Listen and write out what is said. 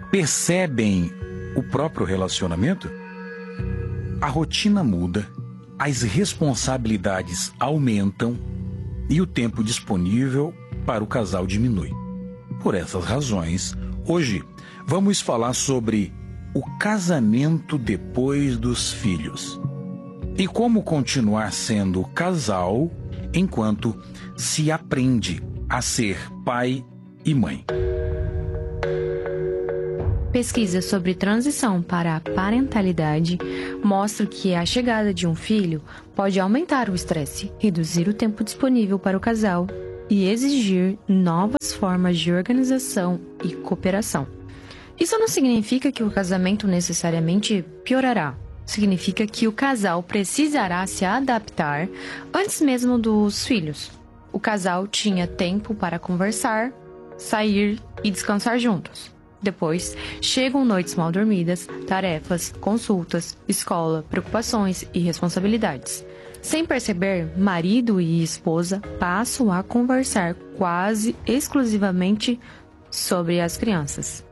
percebem o próprio relacionamento? A rotina muda, as responsabilidades aumentam e o tempo disponível para o casal diminui. Por essas razões, hoje vamos falar sobre o casamento depois dos filhos e como continuar sendo casal enquanto se aprende a ser pai e mãe. Pesquisas sobre transição para a parentalidade mostram que a chegada de um filho pode aumentar o estresse, reduzir o tempo disponível para o casal e exigir novas formas de organização e cooperação. Isso não significa que o casamento necessariamente piorará. Significa que o casal precisará se adaptar antes mesmo dos filhos. O casal tinha tempo para conversar, sair e descansar juntos. Depois, chegam noites mal dormidas, tarefas, consultas, escola, preocupações e responsabilidades. Sem perceber, marido e esposa passam a conversar quase exclusivamente sobre as crianças.